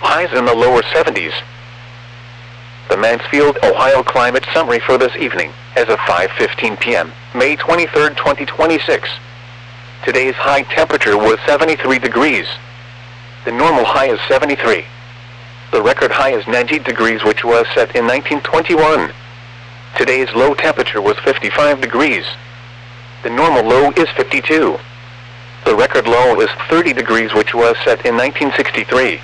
highs in the lower 70s. The Mansfield, Ohio climate summary for this evening, as of 5:15 p.m., May 23, 2026. Today's high temperature was 73 degrees. The normal high is 73. The record high is 90 degrees, which was set in 1921. Today's low temperature was 55 degrees. The normal low is 52. The record low is 30 degrees, which was set in 1963.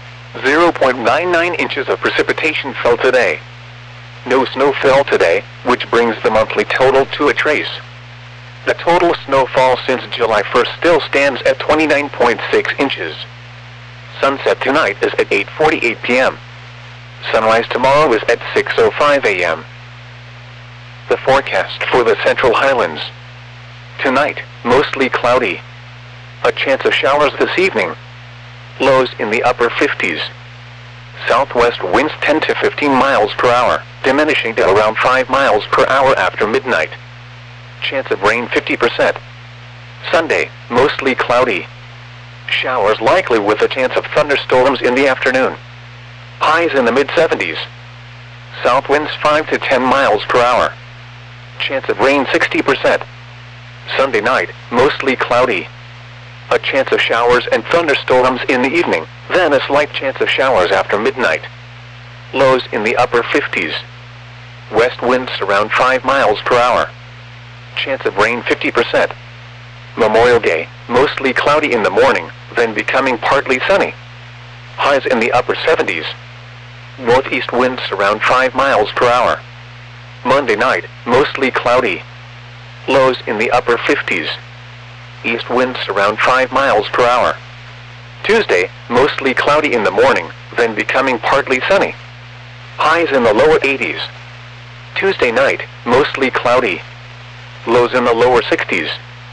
0.99 inches of precipitation fell today. No snow fell today, which brings the monthly total to a trace. The total snowfall since July 1st still stands at 29.6 inches. Sunset tonight is at 8:48 p.m. Sunrise tomorrow is at 6:05 a.m. The forecast for the Central Highlands. Tonight, mostly cloudy. A chance of showers this evening. Lows in the upper 50s. Southwest winds 10 to 15 miles per hour, diminishing to around 5 miles per hour after midnight. Chance of rain 50%. Sunday, mostly cloudy. Showers likely with a chance of thunderstorms in the afternoon. Highs in the mid-70s. South winds 5 to 10 miles per hour. Chance of rain 60%. Sunday night, mostly cloudy. A chance of showers and thunderstorms in the evening, then a slight chance of showers after midnight. Lows in the upper 50s. West winds around 5 miles per hour. Chance of rain 50%. Memorial Day, mostly cloudy in the morning, then becoming partly sunny. Highs in the upper 70s. Northeast winds around 5 miles per hour. Monday night, mostly cloudy. Lows in the upper 50s. East winds around 5 miles per hour. Tuesday, mostly cloudy in the morning, then becoming partly sunny. Highs in the lower 80s. Tuesday night, mostly cloudy. Lows in the lower 60s.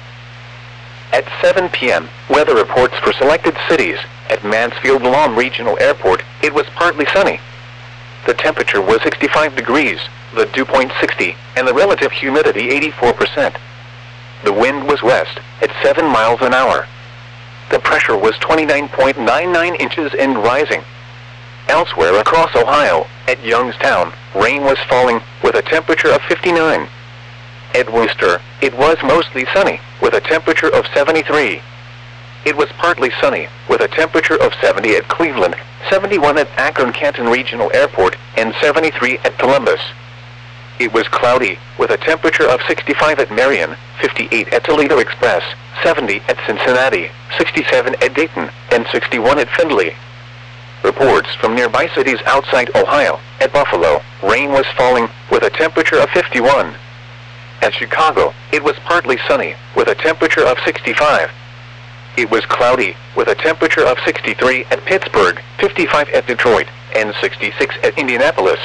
At 7 p.m., weather reports for selected cities. At Mansfield Lahm Regional Airport, it was partly sunny. The temperature was 65 degrees, the dew point 60, and the relative humidity 84%. The wind was west, at 7 miles an hour. The pressure was 29.99 inches and rising. Elsewhere across Ohio, at Youngstown, rain was falling, with a temperature of 59. At Worcester, it was mostly sunny, with a temperature of 73. It was partly sunny, with a temperature of 70 at Cleveland, 71 at Akron-Canton Regional Airport, and 73 at Columbus. It was cloudy, with a temperature of 65 at Marion, 58 at Toledo Express, 70 at Cincinnati, 67 at Dayton, and 61 at Findlay. Reports from nearby cities outside Ohio. At Buffalo, rain was falling, with a temperature of 51. At Chicago, it was partly sunny, with a temperature of 65. It was cloudy, with a temperature of 63 at Pittsburgh, 55 at Detroit, and 66 at Indianapolis.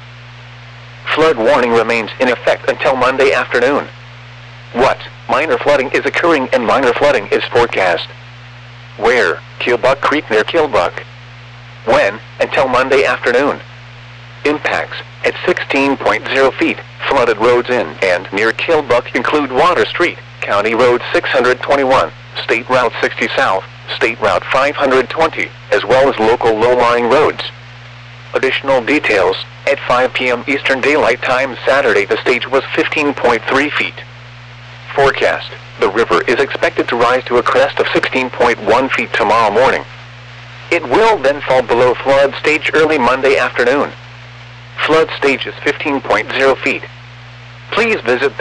Flood warning remains in effect until Monday afternoon. What? Minor flooding is occurring and minor flooding is forecast. Where? Killbuck Creek near Killbuck. When? Until Monday afternoon. Impacts at 16.0 feet. Flooded roads in and near Killbuck include Water Street, County Road 621, State Route 60 South, State Route 520, as well as local low-lying roads. Additional details, at 5 p.m. Eastern Daylight Time Saturday the stage was 15.3 feet. Forecast, the river is expected to rise to a crest of 16.1 feet tomorrow morning. It will then fall below flood stage early Monday afternoon. Flood stage is 15.0 feet. Please visit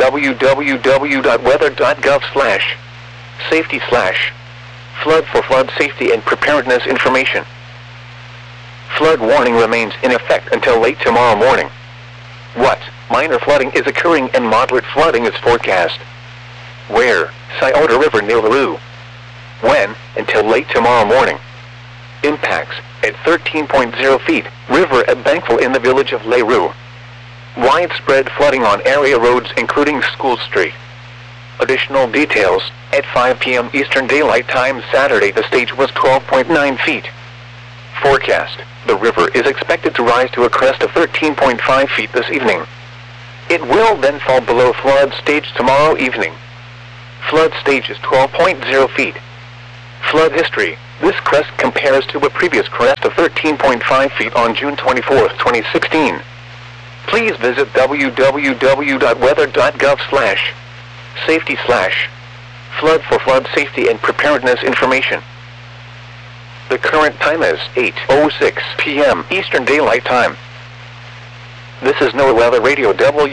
www.weather.gov/safety/flood for flood safety and preparedness information. Flood warning remains in effect until late tomorrow morning. What? Minor flooding is occurring and moderate flooding is forecast. Where? Scioto River near LaRue. When? Until late tomorrow morning. Impacts at 13.0 feet. River at Bankville in the village of LaRue. Widespread flooding on area roads including School Street. Additional details, at 5 p.m. Eastern Daylight Time Saturday the stage was 12.9 feet. Forecast, the river is expected to rise to a crest of 13.5 feet this evening. It will then fall below flood stage tomorrow evening. Flood stage is 12.0 feet. Flood history, This crest compares to a previous crest of 13.5 feet on June 24, 2016. Please visit www.weather.gov/safety/flood for flood safety and preparedness information. The current time is 8:06 p.m. Eastern Daylight Time. This is NOAA Weather Radio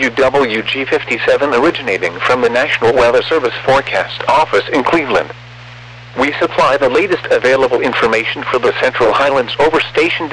WWG57 originating from the National Weather Service Forecast Office in Cleveland. We supply the latest available information for the Central Highlands over station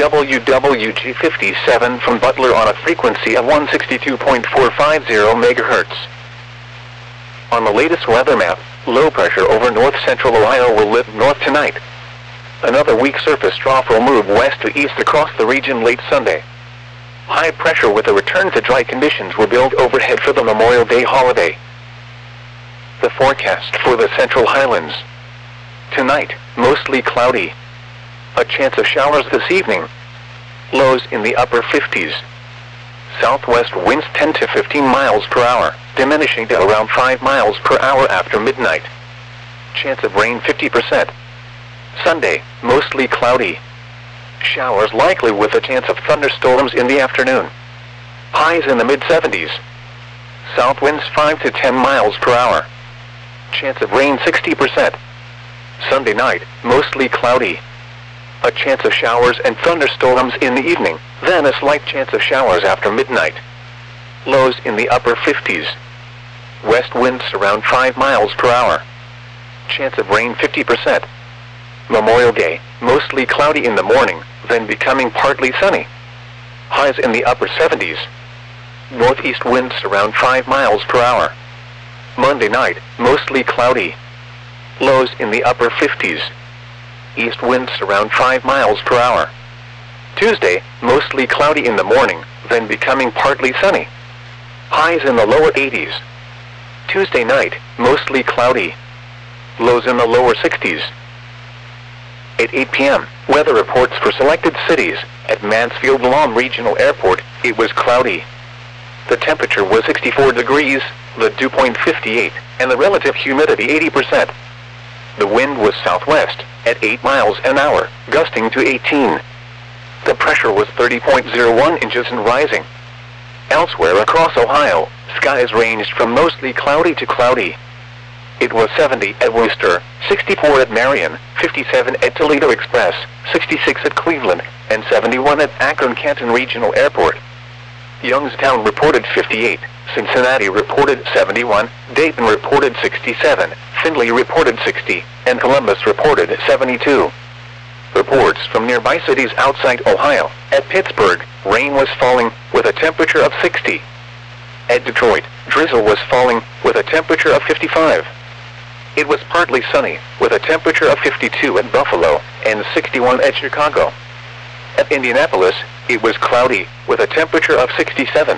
WWG57 from Butler on a frequency of 162.450 MHz. On the latest weather map, low pressure over north-central Ohio will lift north tonight. Another weak surface trough will move west to east across the region late Sunday. High pressure with a return to dry conditions will build overhead for the Memorial Day holiday. The forecast for the Central Highlands. Tonight, mostly cloudy. A chance of showers this evening. Lows in the upper 50s. Southwest winds 10 to 15 miles per hour, diminishing to around 5 miles per hour after midnight. Chance of rain 50%. Sunday, mostly cloudy. Showers likely with a chance of thunderstorms in the afternoon. Highs in the mid-70s. South winds 5 to 10 miles per hour. Chance of rain 60%. Sunday night, mostly cloudy. A chance of showers and thunderstorms in the evening, then a slight chance of showers after midnight. Lows in the upper 50s. West winds around 5 miles per hour. Chance of rain 50%. Memorial Day, mostly cloudy in the morning, then becoming partly sunny. Highs in the upper 70s. Northeast winds around 5 miles per hour. Monday night, mostly cloudy. Lows in the upper 50s. East winds around 5 miles per hour. Tuesday, mostly cloudy in the morning, then becoming partly sunny. Highs in the lower 80s. Tuesday night, mostly cloudy. Lows in the lower 60s. At 8 p.m., weather reports for selected cities. At Mansfield-Lom Regional Airport, it was cloudy. The temperature was 64 degrees, the dew point 58, and the relative humidity 80%. The wind was southwest, at 8 miles an hour, gusting to 18. The pressure was 30.01 inches and rising. Elsewhere across Ohio, skies ranged from mostly cloudy to cloudy. It was 70 at Worcester, 64 at Marion, 57 at Toledo Express, 66 at Cleveland, and 71 at Akron-Canton Regional Airport. Youngstown reported 58, Cincinnati reported 71, Dayton reported 67, Findlay reported 60, and Columbus reported 72. Reports from nearby cities outside Ohio. At Pittsburgh, rain was falling with a temperature of 60. At Detroit, drizzle was falling with a temperature of 55. It was partly sunny with a temperature of 52 at Buffalo and 61 at Chicago. At Indianapolis, it was cloudy with a temperature of 67.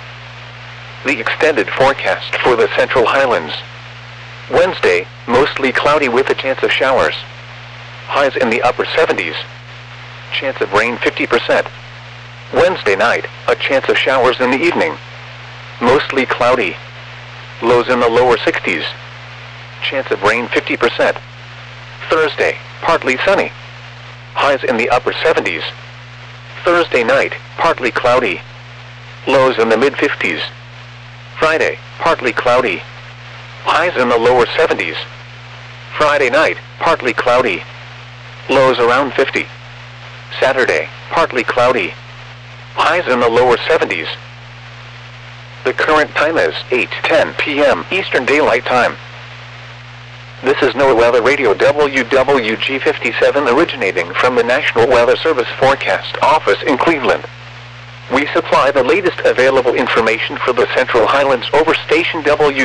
The extended forecast for the Central Highlands. Wednesday, mostly cloudy with a chance of showers. Highs in the upper 70s. Chance of rain 50%. Wednesday night, a chance of showers in the evening. Mostly cloudy. Lows in the lower 60s. Chance of rain 50%. Thursday, partly sunny. Highs in the upper 70s. Thursday night, partly cloudy. Lows in the mid-50s. Friday, partly cloudy. Highs in the lower 70s. Friday night, partly cloudy. Lows around 50. Saturday, partly cloudy. Highs in the lower 70s. The current time is 8:10 p.m. Eastern Daylight Time. This is NOAA Weather Radio WWG57 originating from the National Weather Service Forecast Office in Cleveland. We supply the latest available information for the Central Highlands over station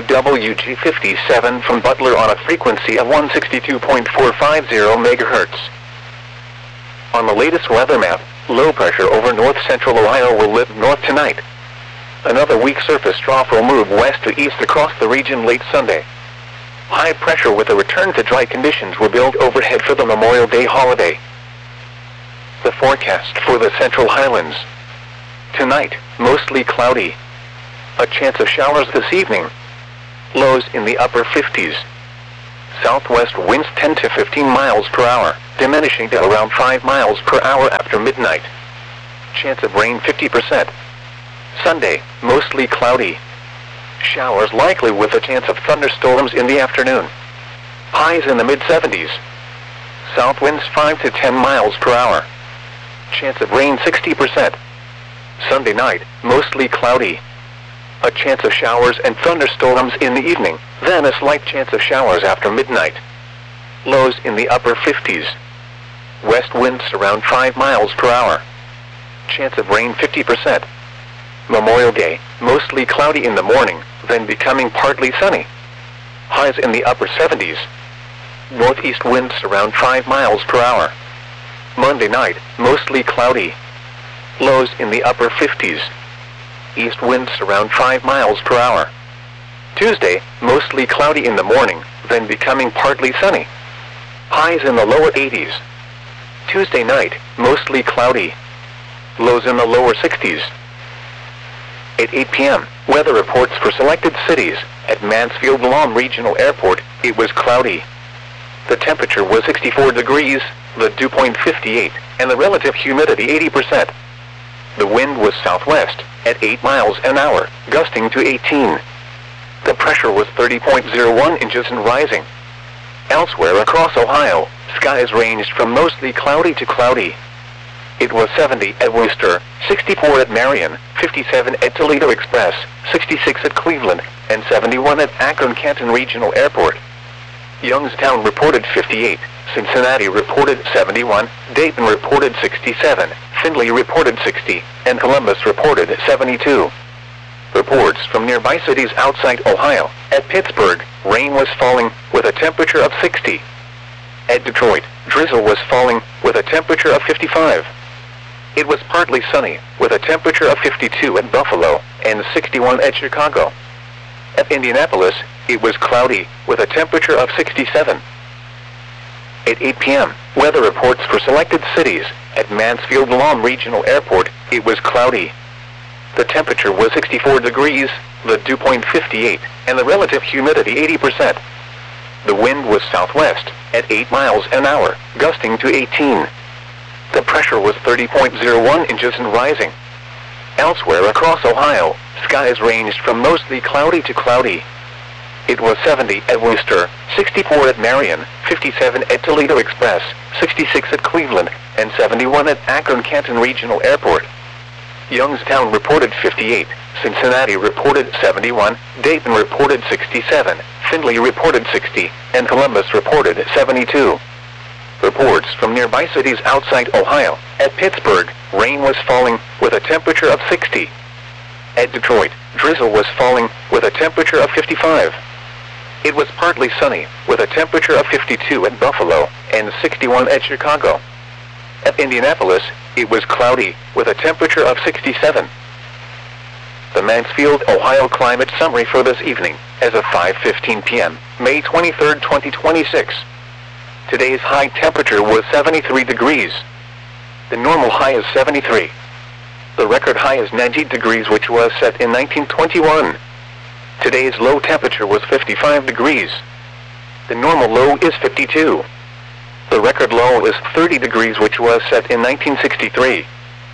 WWG57 from Butler on a frequency of 162.450 MHz. On the latest weather map, low pressure over north-central Ohio will lift north tonight. Another weak surface trough will move west to east across the region late Sunday. High pressure with a return to dry conditions will build overhead for the Memorial Day holiday. The forecast for the Central Highlands. Tonight, mostly cloudy. A chance of showers this evening. Lows in the upper 50s. Southwest winds 10 to 15 miles per hour, diminishing to around 5 miles per hour after midnight. Chance of rain 50%. Sunday, mostly cloudy. Showers likely with a chance of thunderstorms in the afternoon. Highs in the mid-70s. South winds 5 to 10 miles per hour. Chance of rain 60%. Sunday night, mostly cloudy. A chance of showers and thunderstorms in the evening, then a slight chance of showers after midnight. Lows in the upper 50s. West winds around 5 miles per hour. Chance of rain 50%. Memorial Day, mostly cloudy in the morning, then becoming partly sunny. Highs in the upper 70s. Northeast winds around 5 miles per hour. Monday night, mostly cloudy. Lows in the upper 50s. East winds around 5 miles per hour. Tuesday, mostly cloudy in the morning, then becoming partly sunny. Highs in the lower 80s. Tuesday night, mostly cloudy. Lows in the lower 60s. At 8 p.m., weather reports for selected cities. At Mansfield Guam Regional Airport, it was cloudy. The temperature was 64 degrees, the dew point 58, and the relative humidity 80%. The wind was southwest, at 8 miles an hour, gusting to 18. The pressure was 30.01 inches and rising. Elsewhere across Ohio, skies ranged from mostly cloudy to cloudy. It was 70 at Worcester, 64 at Marion, 57 at Toledo Express, 66 at Cleveland, and 71 at Akron-Canton Regional Airport. Youngstown reported 58, Cincinnati reported 71, Dayton reported 67, Findlay reported 60, and Columbus reported 72. Reports from nearby cities outside Ohio. At Pittsburgh, rain was falling, with a temperature of 60. At Detroit, drizzle was falling, with a temperature of 55. It was partly sunny, with a temperature of 52 at Buffalo, and 61 at Chicago. At Indianapolis, it was cloudy, with a temperature of 67. At 8 p.m., weather reports for selected cities. At Mansfield Guam Regional Airport, it was cloudy. The temperature was 64 degrees, the dew point 58, and the relative humidity 80%. The wind was southwest, at 8 miles an hour, gusting to 18. The pressure was 30.01 inches and rising. Elsewhere across Ohio, skies ranged from mostly cloudy to cloudy. It was 70 at Worcester, 64 at Marion, 57 at Toledo Express, 66 at Cleveland, and 71 at Akron-Canton Regional Airport. Youngstown reported 58, Cincinnati reported 71, Dayton reported 67, Findlay reported 60, and Columbus reported 72. Reports from nearby cities outside Ohio. At Pittsburgh, rain was falling, with a temperature of 60. At Detroit, drizzle was falling, with a temperature of 55. It was partly sunny, with a temperature of 52 at Buffalo, and 61 at Chicago. At Indianapolis, it was cloudy, with a temperature of 67. The Mansfield, Ohio climate summary for this evening, as of 5:15 p.m., May 23, 2026. Today's high temperature was 73 degrees. The normal high is 73. The record high is 90 degrees, which was set in 1921. Today's low temperature was 55 degrees. The normal low is 52. The record low is 30 degrees, which was set in 1963.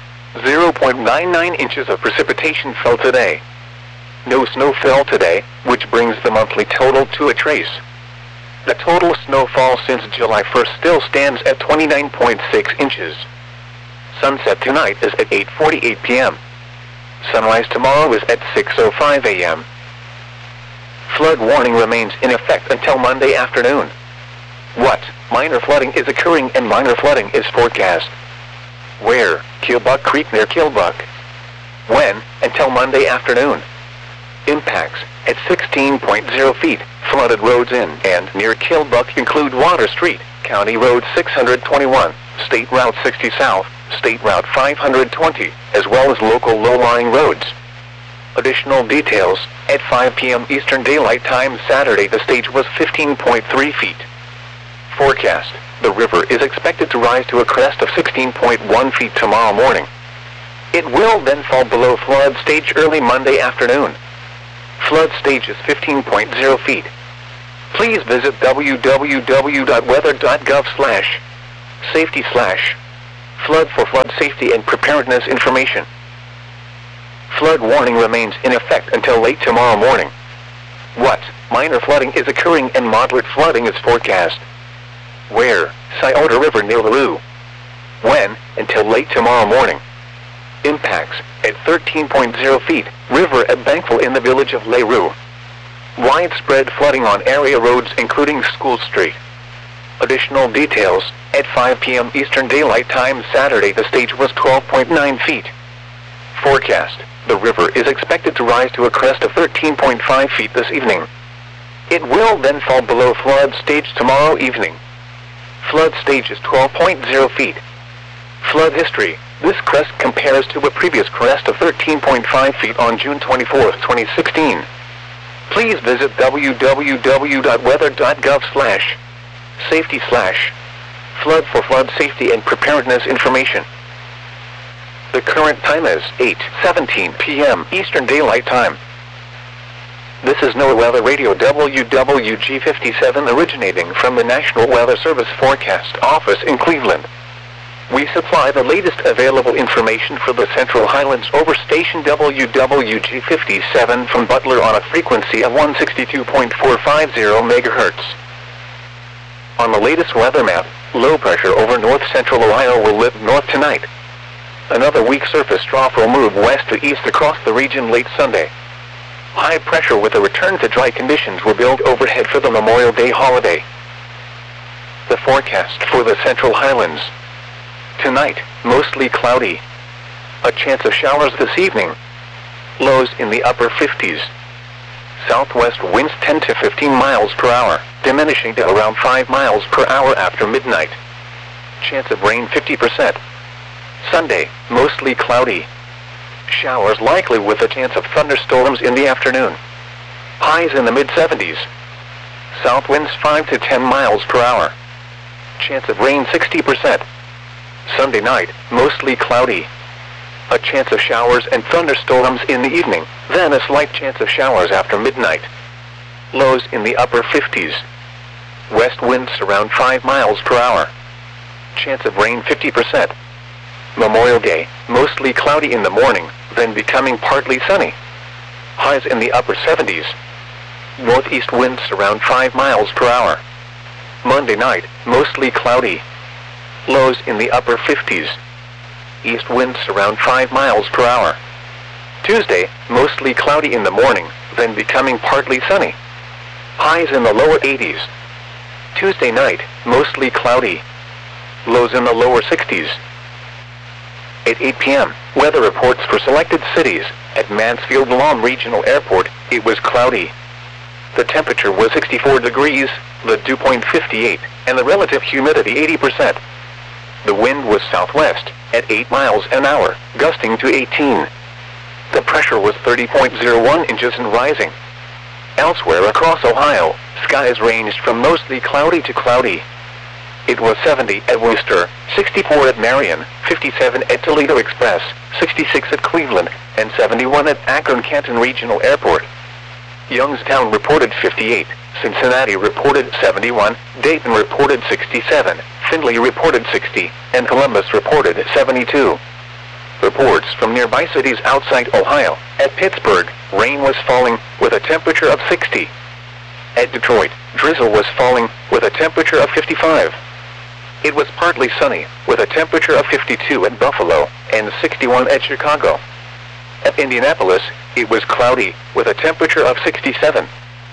0.99 inches of precipitation fell today. No snow fell today, which brings the monthly total to a trace. The total snowfall since July 1st still stands at 29.6 inches. Sunset tonight is at 8:48 p.m. Sunrise tomorrow is at 6:05 a.m. Flood warning remains in effect until Monday afternoon. What? Minor flooding is occurring and minor flooding is forecast. Where? Killbuck Creek near Killbuck. When? Until Monday afternoon. Impacts at 16.0 feet. Flooded roads in and near Killbuck include Water Street, County Road 621, State Route 60 South, State Route 520, as well as local low-lying roads. Additional details, at 5 p.m. Eastern Daylight Time Saturday the stage was 15.3 feet. Forecast, the river is expected to rise to a crest of 16.1 feet tomorrow morning. It will then fall below flood stage early Monday afternoon. Flood stage is 15.0 feet. please visit www.weather.gov/safety/flood for flood safety and preparedness information. Flood warning remains in effect until late tomorrow morning. What? Minor flooding is occurring and moderate flooding is forecast. Where? Scioto River near Larue. When? Until late tomorrow morning. Impacts, at 13.0 feet, river at Bankville in the village of Larue. Widespread flooding on area roads including School Street. Additional details, at 5 p.m. Eastern Daylight Time Saturday the stage was 12.9 feet. Forecast, the river is expected to rise to a crest of 13.5 feet this evening. It will then fall below flood stage tomorrow evening. Flood stage is 12.0 feet. Flood history. This crest compares to a previous crest of 13.5 feet on June 24, 2016. Please visit www.weather.gov/safety/flood for flood safety and preparedness information. The current time is 8:17 p.m. Eastern Daylight Time. This is NOAA Weather Radio WWG57 originating from the National Weather Service Forecast Office in Cleveland. We supply the latest available information for the Central Highlands over station WWG57 from Butler on a frequency of 162.450 MHz. On the latest weather map, low pressure over north-central Ohio will lift north tonight. Another weak surface trough will move west to east across the region late Sunday. High pressure with a return to dry conditions will build overhead for the Memorial Day holiday. The forecast for the Central Highlands. Tonight, mostly cloudy. A chance of showers this evening. Lows in the upper 50s. Southwest winds 10 to 15 miles per hour, diminishing to around 5 miles per hour after midnight. Chance of rain 50%. Sunday, mostly cloudy. Showers likely with a chance of thunderstorms in the afternoon. Highs in the mid-70s. South winds 5 to 10 miles per hour. Chance of rain 60%. Sunday night, mostly cloudy. A chance of showers and thunderstorms in the evening, then a slight chance of showers after midnight. Lows in the upper 50s. West winds around 5 miles per hour. Chance of rain 50%. Memorial Day, mostly cloudy in the morning, then becoming partly sunny. Highs in the upper 70s. Northeast winds around 5 miles per hour. Monday night, mostly cloudy. Lows in the upper 50s. East winds around 5 miles per hour. Tuesday, mostly cloudy in the morning, then becoming partly sunny. Highs in the lower 80s. Tuesday night, mostly cloudy. Lows in the lower 60s. At 8 p.m., weather reports for selected cities. At Mansfield Lawn Regional Airport, it was cloudy. The temperature was 64 degrees, the dew point 58, and the relative humidity 80%. The wind was southwest, at 8 miles an hour, gusting to 18. The pressure was 30.01 inches and rising. Elsewhere across Ohio, skies ranged from mostly cloudy to cloudy. It was 70 at Worcester, 64 at Marion, 57 at Toledo Express, 66 at Cleveland, and 71 at Akron-Canton Regional Airport. Youngstown reported 58, Cincinnati reported 71, Dayton reported 67, Findlay reported 60, and Columbus reported 72. Reports from nearby cities outside Ohio. At Pittsburgh, rain was falling with a temperature of 60. At Detroit, drizzle was falling with a temperature of 55. It was partly sunny with a temperature of 52 at Buffalo and 61 at Chicago. At Indianapolis, it was cloudy with a temperature of 67.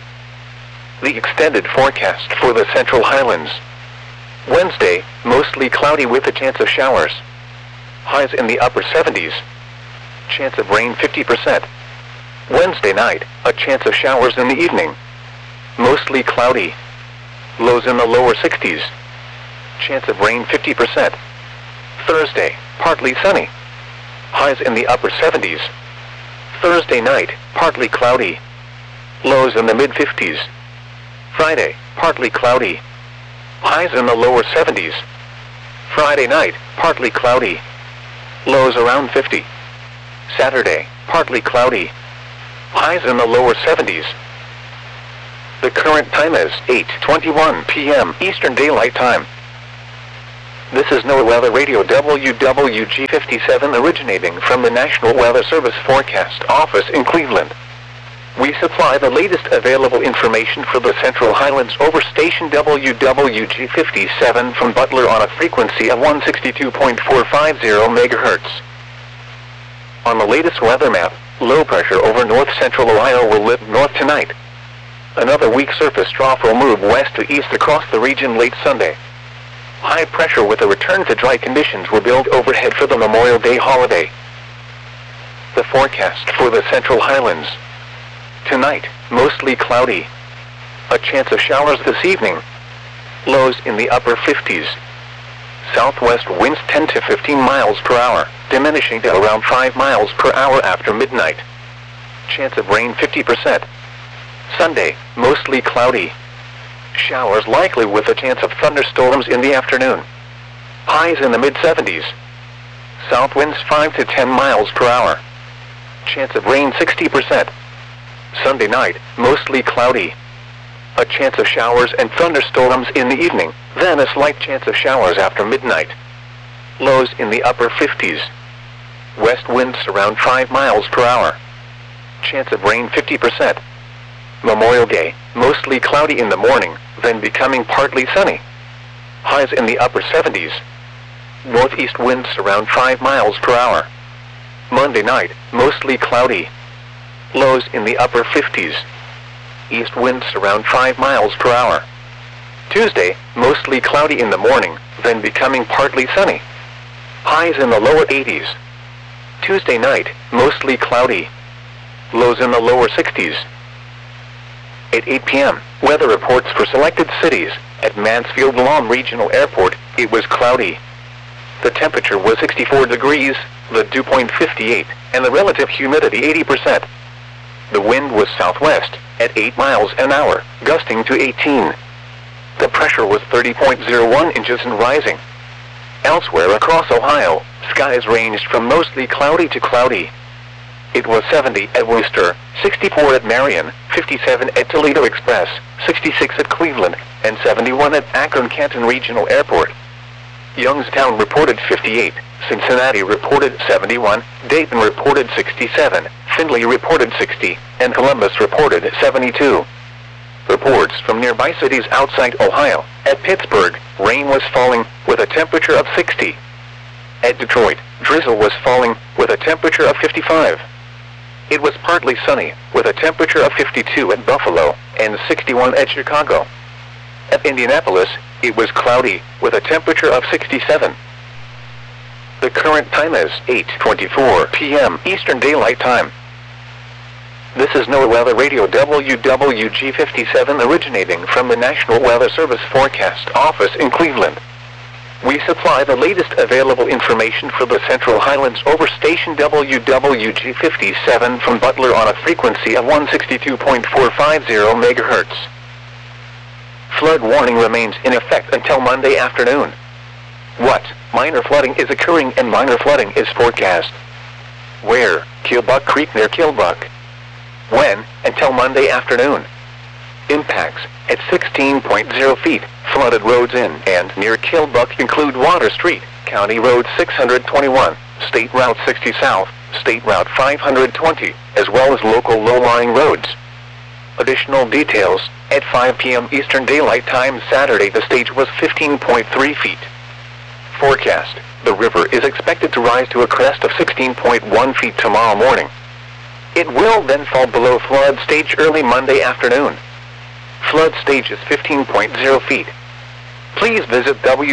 The extended forecast for the Central Highlands. Wednesday, mostly cloudy with a chance of showers. Highs in the upper 70s. Chance of rain 50%. Wednesday night, a chance of showers in the evening. Mostly cloudy. Lows in the lower 60s. Chance of rain 50%. Thursday, partly sunny. Highs in the upper 70s. Thursday night, partly cloudy. Lows in the mid-50s. Friday, partly cloudy. Highs in the lower 70s. Friday night, partly cloudy. Lows around 50. Saturday, partly cloudy. Highs in the lower 70s. The current time is 8:21 p.m. Eastern Daylight Time. This is NOAA Weather Radio WWG57 originating from the National Weather Service Forecast Office in Cleveland. We supply the latest available information for the Central Highlands over station WWG57 from Butler on a frequency of 162.450 MHz. On the latest weather map, low pressure over north-central Ohio will lift north tonight. Another weak surface trough will move west to east across the region late Sunday. High pressure with a return to dry conditions will build overhead for the Memorial Day holiday. The forecast for the Central Highlands. Tonight, mostly cloudy. A chance of showers this evening. Lows in the upper 50s. Southwest winds 10 to 15 miles per hour, diminishing to around 5 miles per hour after midnight. Chance of rain 50%. Sunday, mostly cloudy. Showers likely with a chance of thunderstorms in the afternoon. Highs in the mid-70s. South winds 5 to 10 miles per hour. Chance of rain 60%. Sunday night, mostly cloudy. A chance of showers and thunderstorms in the evening, then a slight chance of showers after midnight. Lows in the upper 50s. West winds around 5 miles per hour. Chance of rain 50%. Memorial Day, mostly cloudy in the morning, then becoming partly sunny. Highs in the upper 70s. Northeast winds around 5 miles per hour. Monday night, mostly cloudy. Lows in the upper 50s. East winds around 5 miles per hour. Tuesday, mostly cloudy in the morning, then becoming partly sunny. Highs in the lower 80s. Tuesday night, mostly cloudy. Lows in the lower 60s. At 8 p.m., weather reports for selected cities. At Mansfield-Lom Regional Airport, it was cloudy. The temperature was 64 degrees, the dew point 58, and the relative humidity 80%. The wind was southwest, at 8 miles an hour, gusting to 18. The pressure was 30.01 inches and rising. Elsewhere across Ohio, skies ranged from mostly cloudy to cloudy. It was 70 at Worcester, 64 at Marion, 57 at Toledo Express, 66 at Cleveland, and 71 at Akron-Canton Regional Airport. Youngstown reported 58, Cincinnati reported 71, Dayton reported 67, Findlay reported 60, and Columbus reported 72. Reports from nearby cities outside Ohio. At Pittsburgh, rain was falling with a temperature of 60. At Detroit, drizzle was falling with a temperature of 55. It was partly sunny with a temperature of 52 at Buffalo and 61 at Chicago. At Indianapolis, it was cloudy with a temperature of 67. The current time is 8:24 p.m. Eastern Daylight Time. This is NOAA Weather Radio WWG57 originating from the National Weather Service Forecast Office in Cleveland. We supply the latest available information for the Central Highlands over station WWG57 from Butler on a frequency of 162.450 MHz. Flood warning remains in effect until Monday afternoon. What? Minor flooding is occurring and minor flooding is forecast. Where? Killbuck Creek near Killbuck. When? Until Monday afternoon. Impacts at 16.0 feet. Flooded roads in and near Killbuck include Water Street, County Road 621, State Route 60 South, State Route 520, as well as local low-lying roads. Additional details, at 5 p.m. Eastern Daylight Time Saturday the stage was 15.3 feet. Forecast, the river is expected to rise to a crest of 16.1 feet tomorrow morning. It will then fall below flood stage early Monday afternoon. Flood stage is 15.0 feet. Please visit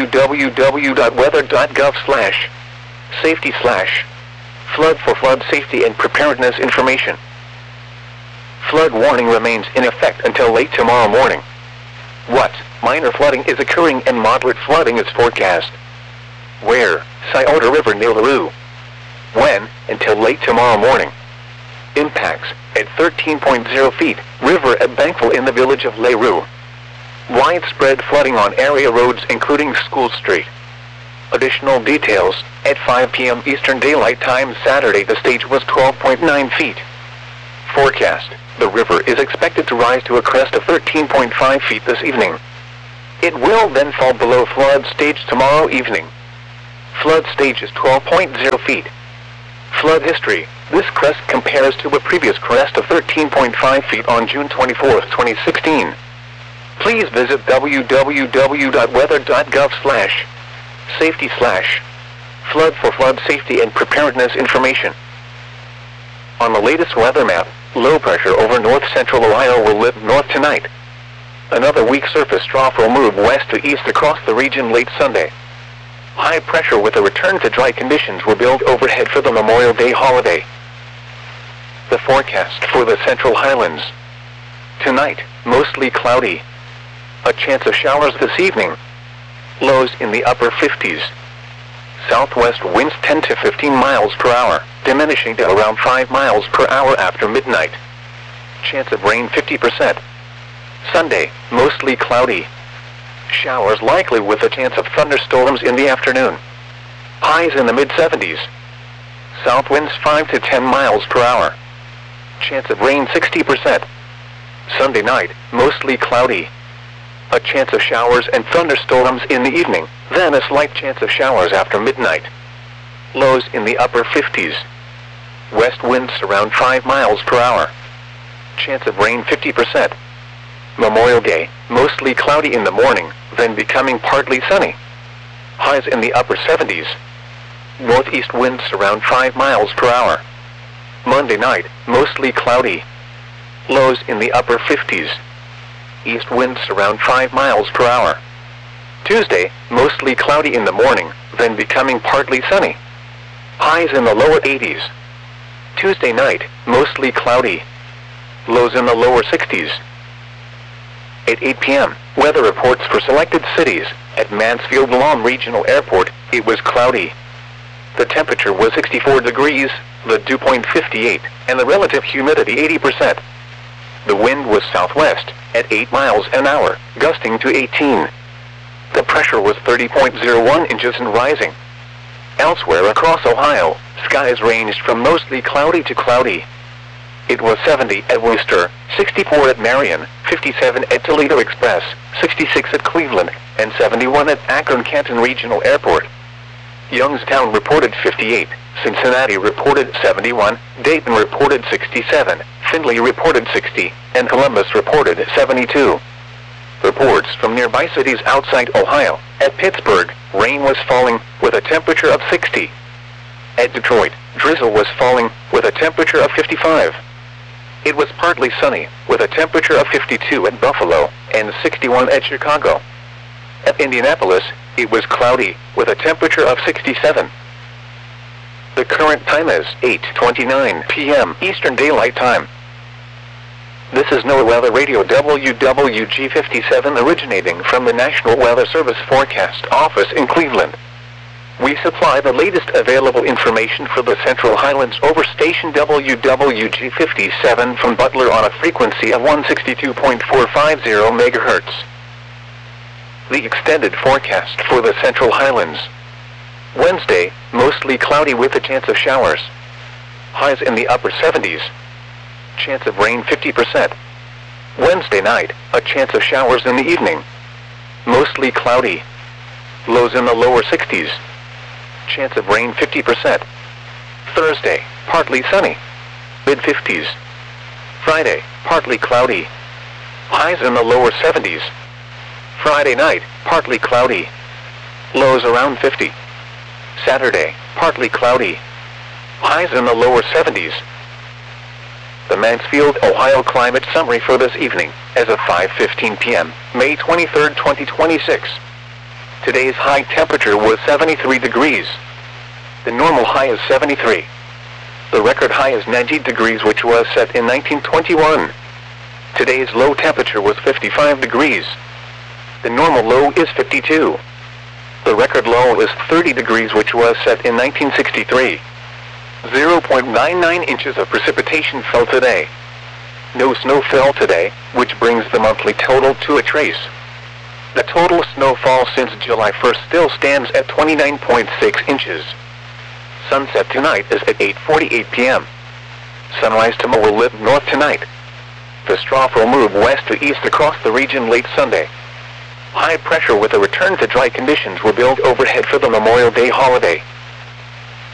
www.weather.gov/safety/flood for flood safety and preparedness information. Flood warning remains in effect until late tomorrow morning. What? Minor flooding is occurring and moderate flooding is forecast. Where? Scioto River near LaRue. When? Until late tomorrow morning. Impacts at 13.0 feet, river at Bankville in the village of LaRue. Widespread flooding on area roads including School Street. Additional details, at 5 p.m. Eastern Daylight Time Saturday the stage was 12.9 feet. forecast, the river is expected to rise to a crest of 13.5 feet this evening. It will then fall below flood stage tomorrow evening. Flood stage is 12.0 feet. Flood history. This crest compares to a previous crest of 13.5 feet on June 24, 2016. Please visit www.weather.gov/safety/flood for flood safety and preparedness information. On the latest weather map, low pressure over north-central Ohio will lift north tonight. Another weak surface trough will move west to east across the region late Sunday. High pressure with a return to dry conditions will build overhead for the Memorial Day holiday. The forecast for the Central Highlands. Tonight, mostly cloudy. A chance of showers this evening. Lows in the upper 50s. Southwest winds 10 to 15 miles per hour, diminishing to around 5 miles per hour after midnight. Chance of rain 50%. Sunday, mostly cloudy. Showers likely with a chance of thunderstorms in the afternoon. Highs in the mid-70s. South winds 5 to 10 miles per hour. Chance of rain 60%. Sunday night, mostly cloudy. A chance of showers and thunderstorms in the evening, then a slight chance of showers after midnight. Lows in the upper 50s. West winds around 5 miles per hour. Chance of rain 50%. Memorial Day, mostly cloudy in the morning, then becoming partly sunny. Highs in the upper 70s. Northeast winds around 5 miles per hour. Monday night, mostly cloudy. Lows in the upper 50s. East winds around 5 miles per hour. Tuesday, mostly cloudy in the morning, then becoming partly sunny. Highs in the lower 80s. Tuesday night, mostly cloudy. Lows in the lower 60s. At 8 p.m., weather reports for selected cities. At Mansfield-Lom Regional Airport, it was cloudy. The temperature was 64 degrees, the dew point 58, and the relative humidity 80%. The wind was southwest, at 8 miles an hour, gusting to 18. The pressure was 30.01 inches and rising. Elsewhere across Ohio, skies ranged from mostly cloudy to cloudy. It was 70 at Worcester, 64 at Marion, 57 at Toledo Express, 66 at Cleveland, and 71 at Akron-Canton Regional Airport. Youngstown reported 58, Cincinnati reported 71, Dayton reported 67, Findlay reported 60, and Columbus reported 72. Reports from nearby cities outside Ohio. At Pittsburgh, rain was falling, with a temperature of 60. At Detroit, drizzle was falling, with a temperature of 55. It was partly sunny, with a temperature of 52 at Buffalo, and 61 at Chicago. At Indianapolis, it was cloudy, with a temperature of 67. The current time is 8:29 p.m. Eastern Daylight Time. This is NOAA Weather Radio WWG57 originating from the National Weather Service Forecast Office in Cleveland. We supply the latest available information for the Central Highlands over station WWG57 from Butler on a frequency of 162.450 MHz. The extended forecast for the Central Highlands. Wednesday, mostly cloudy with a chance of showers. Highs in the upper 70s. Chance of rain 50%. Wednesday night, a chance of showers in the evening. Mostly cloudy. Lows in the lower 60s. Chance of rain 50%. Thursday, partly sunny. Mid-50s. Friday, partly cloudy. Highs in the lower 70s. Friday night, partly cloudy. Lows around 50. Saturday, partly cloudy. Highs in the lower 70s. The Mansfield, Ohio climate summary for this evening, as of 5:15 p.m., May 23, 2026. Today's high temperature was 73 degrees. The normal high is 73. The record high is 90 degrees, which was set in 1921. Today's low temperature was 55 degrees. The normal low is 52. The record low is 30 degrees, which was set in 1963. 0.99 inches of precipitation fell today. No snow fell today, which brings the monthly total to a trace. The total snowfall since July 1st still stands at 29.6 inches. Sunset tonight is at 8:48 p.m. Sunrise tomorrow will lift north tonight. The trough will move west to east across the region late Sunday. High pressure with a return to dry conditions will build overhead for the Memorial Day holiday.